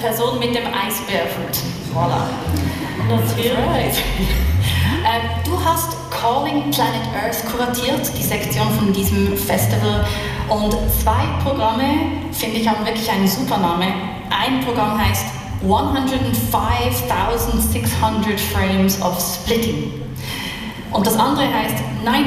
Person mit dem Eisbärhut. Voilà. Natürlich. Du hast Calling Planet Earth kuratiert, die Sektion von diesem Festival. Und 2 Programme, finde ich, haben wirklich einen super Name. Ein Programm heißt 105,600 Frames of Splitting. Und das andere heißt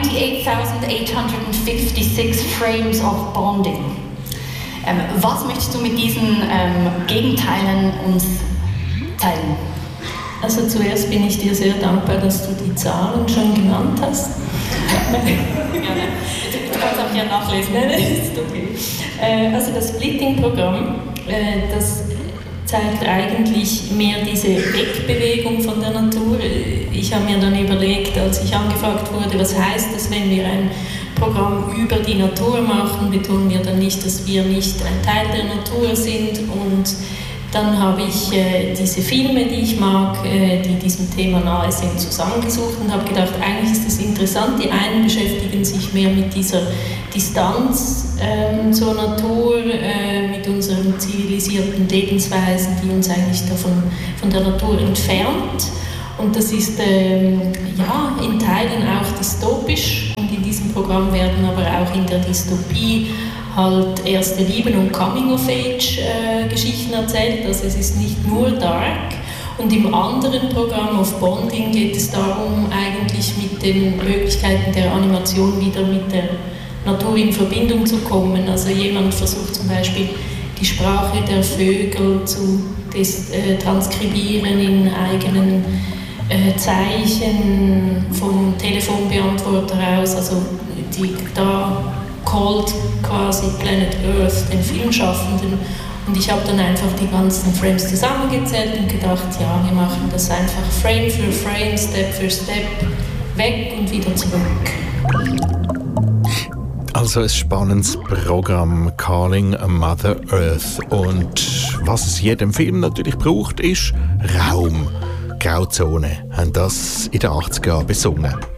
98,856 Frames of Bonding. Was möchtest du mit diesen Gegenteilen uns teilen? Also zuerst bin ich dir sehr dankbar, dass du die Zahlen schon genannt hast. Gerne. Du kannst auch hier nachlesen. Nein, ist okay. Also das Splitting-Programm, das zeigt eigentlich mehr diese Wegbewegung von der Natur. Ich habe mir dann überlegt, als ich angefragt wurde, was heißt das, wenn wir ein Programm über die Natur machen, betonen wir dann nicht, dass wir nicht ein Teil der Natur sind. Und dann habe ich diese Filme, die ich mag, die diesem Thema nahe sind, zusammengesucht und habe gedacht, eigentlich ist das interessant. Die einen beschäftigen sich mehr mit dieser Distanz zur Natur, mit unseren zivilisierten Lebensweisen, die uns eigentlich davon von der Natur entfernt. Und das ist in Teilen auch dystopisch. Und in diesem Programm werden aber auch in der Dystopie halt erste Lieben und Coming-of-Age-Geschichten erzählt. Also es ist nicht nur dark. Und im anderen Programm of Bonding geht es darum, eigentlich mit den Möglichkeiten der Animation wieder mit der Natur in Verbindung zu kommen. Also jemand versucht zum Beispiel die Sprache der Vögel zu transkribieren in eigenen Zeichen vom Telefonbeantworter aus. Also da callt quasi Planet Earth den Filmschaffenden. Und ich habe dann einfach die ganzen Frames zusammengezählt und gedacht, ja, wir machen das einfach Frame für Frame, Step für Step, weg und wieder zurück. Also ein spannendes Programm, Calling Mother Earth. Und was es jedem Film natürlich braucht, ist Raum. Grauzone haben das in den 80er Jahren besungen.